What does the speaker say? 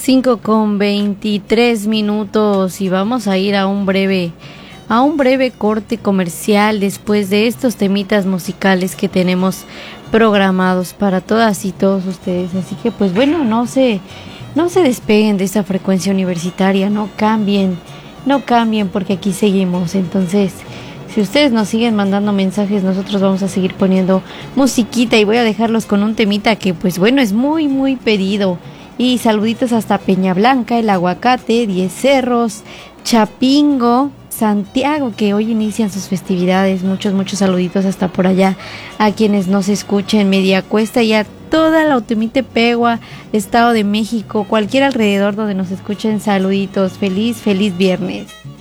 5:23 y vamos a ir a un breve corte comercial después de estos temitas musicales que tenemos programados para todas y todos ustedes. Así que pues bueno, no se despeguen de esta frecuencia universitaria, no cambien porque aquí seguimos. Entonces, si ustedes nos siguen mandando mensajes, nosotros vamos a seguir poniendo musiquita y voy a dejarlos con un temita que pues bueno, es muy muy pedido. Y saluditos hasta Peña Blanca, El Aguacate, 10 Cerros, Chapingo, Santiago, que hoy inician sus festividades. Muchos saluditos hasta por allá a quienes nos escuchen, Mediacuesta y a toda la Otomite Pegua, Estado de México, cualquier alrededor donde nos escuchen. Saluditos, feliz viernes.